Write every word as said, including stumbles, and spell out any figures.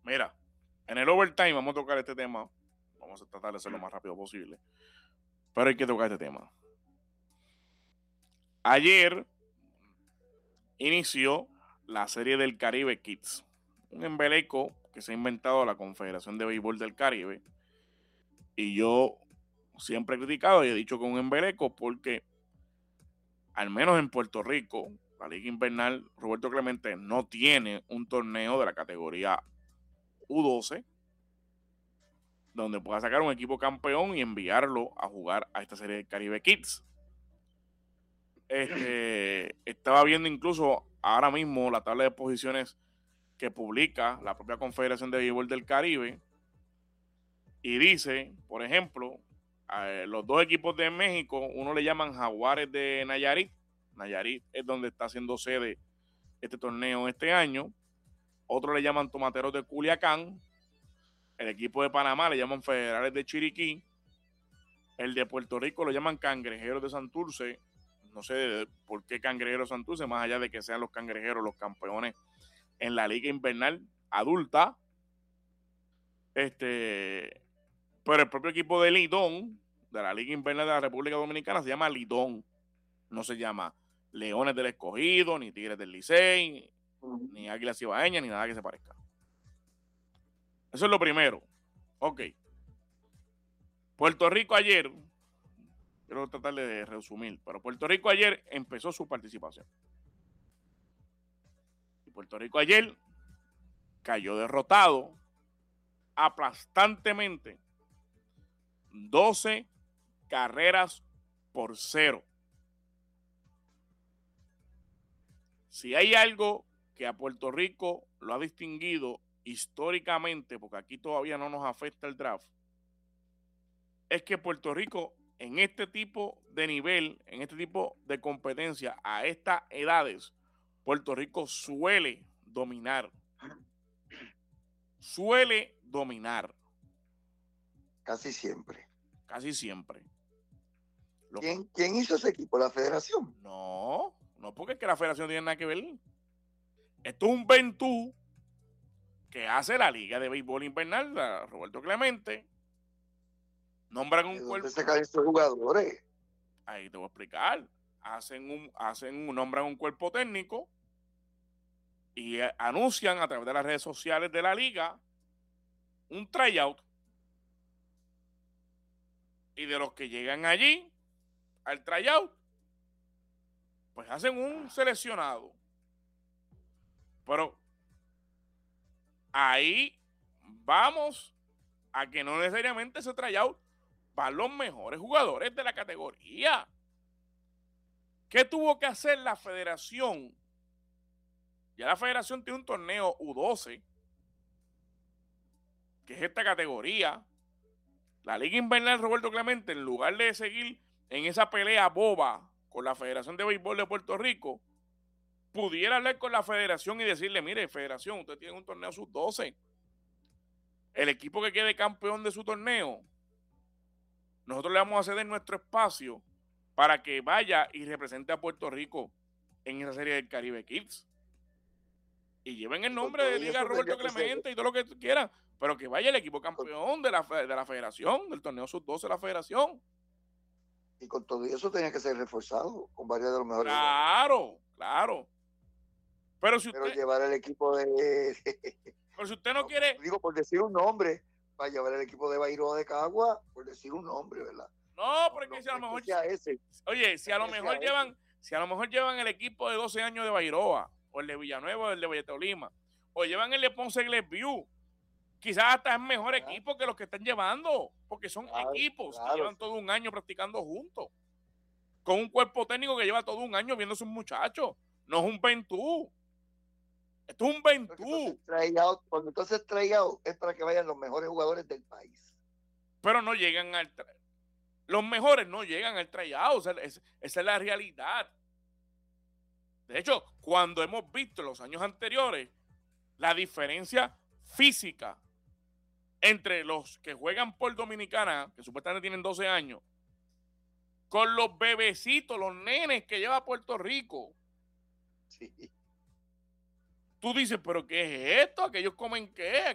Mira, en el overtime vamos a tocar este tema. Vamos a tratar de hacerlo lo más rápido posible. Pero hay que tocar este tema. Ayer inició la Serie del Caribe Kids. Un embeleco que se ha inventado la Confederación de Béisbol del Caribe. Y yo siempre he criticado y he dicho que es un embeleco porque, al menos en Puerto Rico, la Liga Invernal Roberto Clemente no tiene un torneo de la categoría U doce donde pueda sacar un equipo campeón y enviarlo a jugar a esta Serie del Caribe Kids. Este, estaba viendo incluso ahora mismo la tabla de posiciones que publica la propia Confederación de Béisbol del Caribe y dice, por ejemplo, a los dos equipos de México, uno le llaman Jaguares de Nayarit. Nayarit es donde está haciendo sede este torneo este año. Otro le llaman Tomateros de Culiacán. El equipo de Panamá le llaman Federales de Chiriquí. El de Puerto Rico lo llaman Cangrejeros de Santurce. No sé por qué Cangrejeros de Santurce, más allá de que sean los Cangrejeros los campeones en la Liga Invernal Adulta. Este, pero el propio equipo de Lidón, de la Liga Invernal de la República Dominicana, se llama Lidón. No se llama Leones del Escogido, ni Tigres del Licey, ni Águilas Cibaeñas, ni nada que se parezca. Eso es lo primero. Ok. Puerto Rico ayer, quiero tratar de resumir, pero Puerto Rico ayer empezó su participación. Y Puerto Rico ayer cayó derrotado aplastantemente doce carreras por cero. Si hay algo que a Puerto Rico lo ha distinguido históricamente, porque aquí todavía no nos afecta el draft, es que Puerto Rico en este tipo de nivel, en este tipo de competencia, a estas edades, Puerto Rico suele dominar. Suele dominar. Casi siempre. Casi siempre. Lo ¿Quién, ¿Quién hizo ese equipo? ¿La federación? No, no porque es que la federación tiene nada que ver. Esto es un ventú que hace la Liga de Béisbol Invernal, la Roberto Clemente. Nombran un cuerpo. ¿Dónde sacan estos jugadores? Ahí te voy a explicar. Hacen un, hacen un, nombran un cuerpo técnico y anuncian a través de las redes sociales de la liga un tryout. Y de los que llegan allí al tryout, pues hacen un seleccionado. Pero ahí vamos a que no necesariamente ese tryout van los mejores jugadores de la categoría. ¿Qué tuvo que hacer la federación? Ya la federación tiene un torneo U doce, que es esta categoría. La Liga Invernal Roberto Clemente, en lugar de seguir en esa pelea boba con la Federación de Béisbol de Puerto Rico, pudiera hablar con la federación y decirle, mire, federación, usted tiene un torneo sub doce. El equipo que quede campeón de su torneo, nosotros le vamos a ceder nuestro espacio para que vaya y represente a Puerto Rico en esa Serie del Caribe Kids. Y lleven el nombre de Liga Roberto Clemente y todo lo que quieran, pero que vaya el equipo campeón de la, de la federación, del torneo sub doce de la federación. Y con todo eso tenía que ser reforzado con varios de los mejores. Claro, jugadores. Claro. Pero si usted. Pero llevar el equipo de. Pero si usted no, no quiere. Digo, por decir un nombre, para llevar el equipo de Bairoa de Cagua, por decir un nombre, ¿verdad? No, porque no, no, si a lo mejor. Ese. Oye, si a lo mejor llevan, ese. si a lo mejor llevan el equipo de doce años de Bairoa, o el de Villanueva, o el de Valletolima, o llevan el de Ponce Glenview, quizás hasta es mejor ah. equipo que los que están llevando, porque son claro, equipos claro. que llevan todo un año practicando juntos, con un cuerpo técnico que lleva todo un año viendo a sus muchachos. No es un ventú. Esto es un ventú. Cuando entonces tryout es para que vayan los mejores jugadores del país. Pero no llegan al los mejores no llegan al tryout. O sea, es, esa es la realidad. De hecho, cuando hemos visto en los años anteriores la diferencia física entre los que juegan por Dominicana, que supuestamente tienen doce años, con los bebecitos, los nenes que lleva a Puerto Rico. Sí. Tú dices, ¿pero qué es esto? ¿Aquellos comen qué?